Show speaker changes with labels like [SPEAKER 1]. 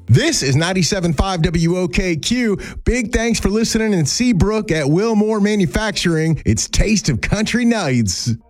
[SPEAKER 1] This is 97.5 WOKQ. Big thanks for listening in Seabrook at Wilmore Manufacturing. It's Taste of Country Nights.